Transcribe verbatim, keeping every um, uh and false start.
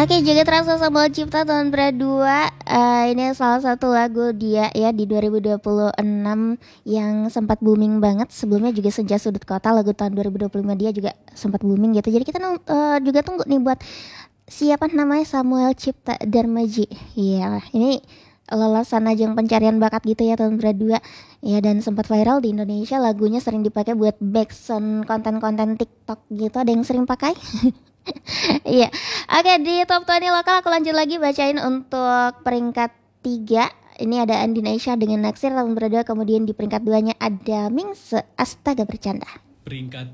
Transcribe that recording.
Oke, juga terasa Samuel Cipta tahun berdua. Uh, ini salah satu lagu dia ya di dua ribu dua puluh enam yang sempat booming banget. Sebelumnya juga Senja Sudut Kota, lagu tahun dua ribu dua puluh lima dia juga sempat booming gitu. Jadi kita uh, juga tunggu nih buat siapa namanya Samuel Cipta Darmaji. Iya, ini lolosan ajang pencarian bakat gitu ya tahun berdua. Ya, dan sempat viral di Indonesia, lagunya sering dipakai buat backsound konten-konten TikTok gitu. Ada yang sering pakai? Iya. Oke, di top dua puluh lokal aku lanjut lagi bacain untuk peringkat tiga. Ini ada Andi Aisyah dengan Naksir tahun berdua. Kemudian di peringkat dua nya ada Mingse, Astaga Bercanda. Peringkat